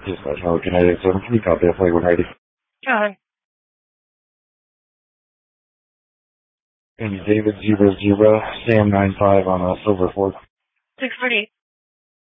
Dispatch Howard United 7, can you copy that flight 180? Go ahead. And David 00, Sam 95 on Silver Ford. 648.